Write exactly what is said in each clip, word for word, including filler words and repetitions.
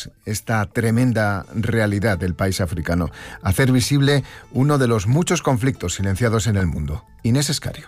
luz esta tremenda realidad del país africano, hacer visible uno de los muchos conflictos silenciados en el mundo. Inés Escario.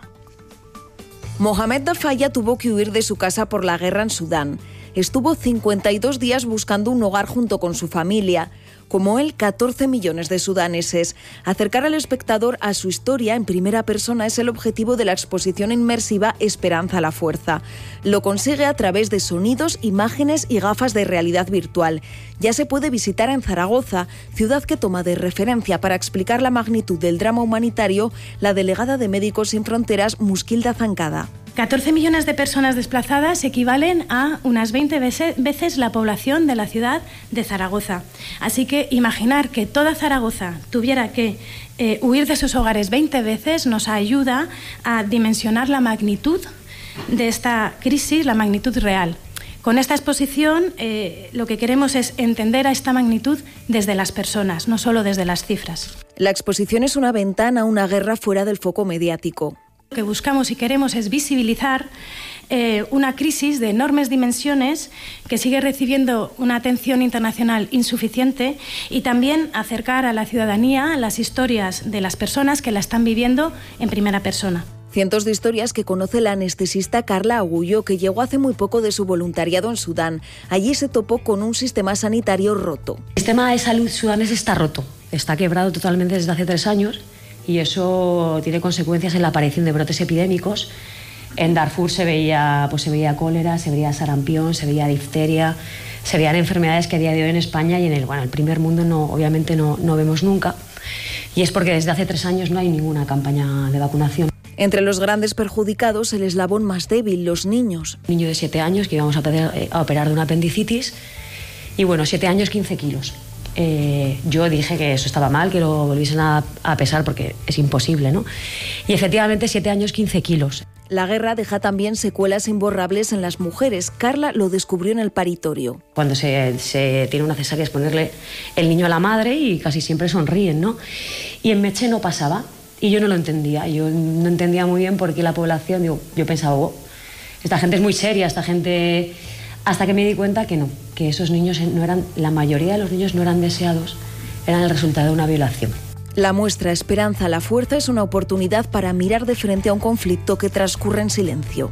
Mohamed Dafaya tuvo que huir de su casa por la guerra en Sudán. Estuvo cincuenta y dos días buscando un hogar junto con su familia. Como él, catorce millones de sudaneses. Acercar al espectador a su historia en primera persona es el objetivo de la exposición inmersiva Esperanza a la Fuerza. Lo consigue a través de sonidos, imágenes y gafas de realidad virtual. Ya se puede visitar en Zaragoza, ciudad que toma de referencia para explicar la magnitud del drama humanitario la delegada de Médicos Sin Fronteras, Muskilda Zancada. catorce millones de personas desplazadas equivalen a unas veinte veces la población de la ciudad de Zaragoza. Así que imaginar que toda Zaragoza tuviera que eh, huir de sus hogares veinte veces nos ayuda a dimensionar la magnitud de esta crisis, la magnitud real. Con esta exposición eh, lo que queremos es entender a esta magnitud desde las personas, no solo desde las cifras. La exposición es una ventana a una guerra fuera del foco mediático. Lo que buscamos y queremos es visibilizar eh, una crisis de enormes dimensiones que sigue recibiendo una atención internacional insuficiente y también acercar a la ciudadanía las historias de las personas que la están viviendo en primera persona. Cientos de historias que conoce la anestesista Carla Agullo, que llegó hace muy poco de su voluntariado en Sudán. Allí se topó con un sistema sanitario roto. El sistema de salud sudanés está roto, está quebrado totalmente desde hace tres años. Y eso tiene consecuencias en la aparición de brotes epidémicos. En Darfur se veía, pues se veía cólera, se veía sarampión, se veía difteria, se veían enfermedades que a día de hoy en España y en el, bueno, el primer mundo no, obviamente no, no vemos nunca. Y es porque desde hace tres años no hay ninguna campaña de vacunación. Entre los grandes perjudicados, el eslabón más débil, los niños. Un niño de siete años que íbamos a, pedir, a operar de una apendicitis y bueno, siete años, quince kilos. Eh, yo dije que eso estaba mal, que lo volviesen a, a pesar porque es imposible, ¿no? Y efectivamente siete años, quince kilos. La guerra deja también secuelas imborrables en las mujeres. Carla lo descubrió en el paritorio. Cuando se, se tiene una cesárea es ponerle el niño a la madre y casi siempre sonríen, ¿no? Y en Meche no pasaba y yo no lo entendía. Yo no entendía muy bien por qué la población, digo, yo pensaba, oh, esta gente es muy seria, esta gente... Hasta que me di cuenta que no, que esos niños no eran, la mayoría de los niños no eran deseados, eran el resultado de una violación. La muestra Esperanza a la Fuerza es una oportunidad para mirar de frente a un conflicto que transcurre en silencio.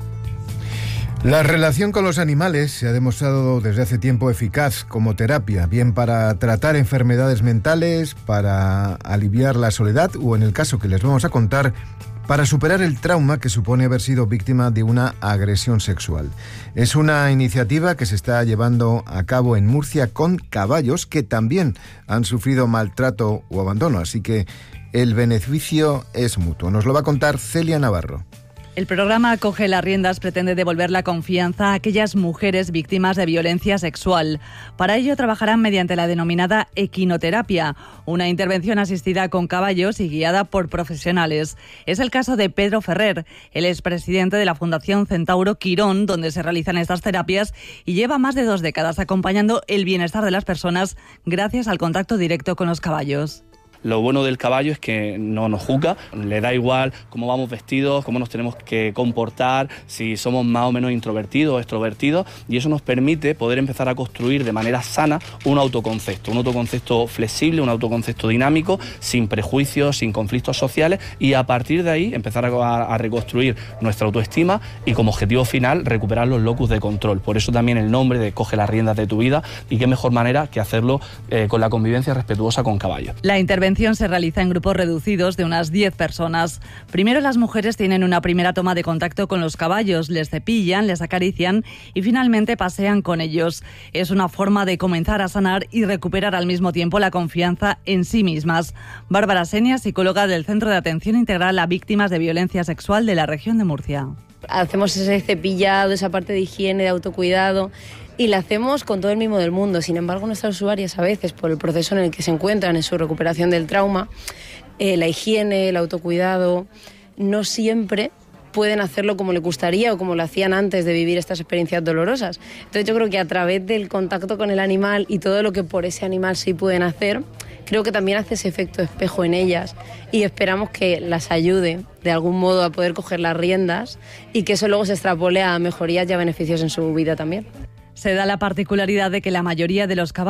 La relación con los animales se ha demostrado desde hace tiempo eficaz como terapia, bien para tratar enfermedades mentales, para aliviar la soledad o, en el caso que les vamos a contar, para superar el trauma que supone haber sido víctima de una agresión sexual. Es una iniciativa que se está llevando a cabo en Murcia con caballos que también han sufrido maltrato o abandono, así que el beneficio es mutuo. Nos lo va a contar Celia Navarro. El programa Coge las Riendas pretende devolver la confianza a aquellas mujeres víctimas de violencia sexual. Para ello trabajarán mediante la denominada equinoterapia, una intervención asistida con caballos y guiada por profesionales. Es el caso de Pedro Ferrer, el expresidente de la Fundación Centauro Quirón, donde se realizan estas terapias, y lleva más de dos décadas acompañando el bienestar de las personas gracias al contacto directo con los caballos. Lo bueno del caballo es que no nos juzga, le da igual cómo vamos vestidos, cómo nos tenemos que comportar, si somos más o menos introvertidos o extrovertidos, y eso nos permite poder empezar a construir de manera sana un autoconcepto, un autoconcepto flexible, un autoconcepto dinámico, sin prejuicios, sin conflictos sociales, y a partir de ahí empezar a, a reconstruir nuestra autoestima y como objetivo final recuperar los locus de control. Por eso también el nombre de Coge las Riendas de tu vida, y qué mejor manera que hacerlo eh, con la convivencia respetuosa con caballos. La intervención se realiza en grupos reducidos de unas diez personas. Primero las mujeres tienen una primera toma de contacto con los caballos, les cepillan, les acarician y finalmente pasean con ellos. Es una forma de comenzar a sanar y recuperar al mismo tiempo la confianza en sí mismas. Bárbara Senia, psicóloga del Centro de Atención Integral a Víctimas de Violencia Sexual de la región de Murcia. Hacemos ese cepillado, esa parte de higiene, de autocuidado, y la hacemos con todo el mimo del mundo. Sin embargo, nuestras usuarias a veces, por el proceso en el que se encuentran en su recuperación del trauma, eh, la higiene, el autocuidado, no siempre pueden hacerlo como les gustaría o como lo hacían antes de vivir estas experiencias dolorosas. Entonces yo creo que a través del contacto con el animal y todo lo que por ese animal sí pueden hacer, creo que también hace ese efecto espejo en ellas, y esperamos que las ayude de algún modo a poder coger las riendas y que eso luego se extrapole a mejorías y a beneficios en su vida también. Se da la particularidad de que la mayoría de los caballos